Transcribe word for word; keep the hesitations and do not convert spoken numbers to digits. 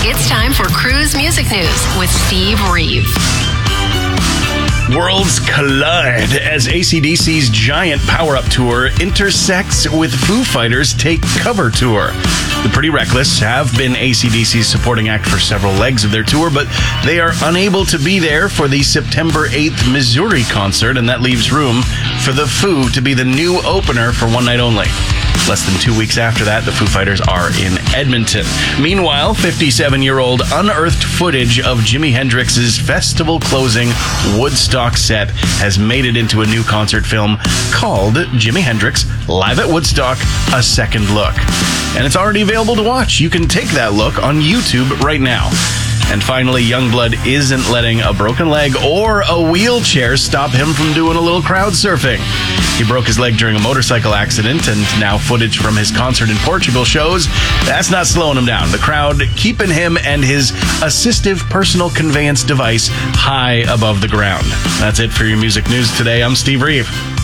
It's time for Cruise Music News with Steve Reeve. Worlds collide as A C D C's giant power-up tour intersects with Foo Fighters' Take Cover tour. The Pretty Reckless have been A C D C's supporting act for several legs of their tour, but they are unable to be there for the September eighth Missouri concert, and that leaves room for the Foo to be the new opener for one night only. Less than two weeks after that, the Foo Fighters are in Edmonton. Meanwhile, fifty-seven-year-old unearthed footage of Jimi Hendrix's festival-closing Woodstock set has made it into a new concert film called Jimi Hendrix Live at Woodstock, A Second Look. And it's already available to watch. You can take that look on YouTube right now. And finally, Youngblood isn't letting a broken leg or a wheelchair stop him from doing a little crowd surfing. He broke his leg during a motorcycle accident, and now footage from his concert in Portugal shows that's not slowing him down. The crowd keeping him and his assistive personal conveyance device high above the ground. That's it for your music news today. I'm Steve Reeve.